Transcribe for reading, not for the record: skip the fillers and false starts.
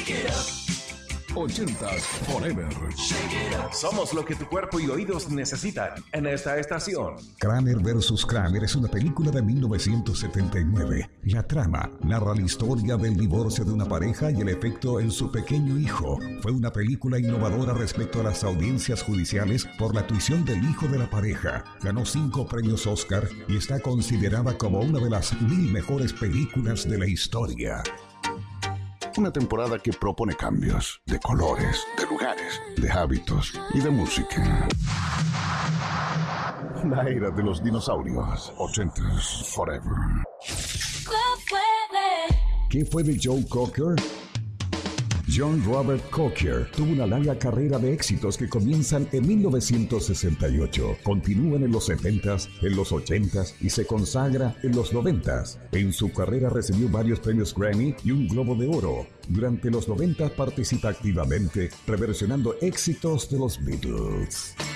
80s Forever. Somos lo que tu cuerpo y oídos necesitan en esta estación. Kramer vs. Kramer es una película de 1979. La trama narra la historia del divorcio de una pareja y el efecto en su pequeño hijo. Fue una película innovadora respecto a las audiencias judiciales por la tuición del hijo de la pareja. Ganó 5 premios Oscar y está considerada como una de las 1000 mejores películas de la historia. Una temporada que propone cambios de colores, de lugares, de hábitos y de música. La era de los dinosaurios. 80s Forever. ¿Qué fue de Joe Cocker? John Robert Cocker tuvo una larga carrera de éxitos que comienzan en 1968, continúan en los 70s, en los 80s y se consagra en los 90s. En su carrera recibió varios premios Grammy y un Globo de Oro. Durante los 90 participa activamente reversionando éxitos de los Beatles.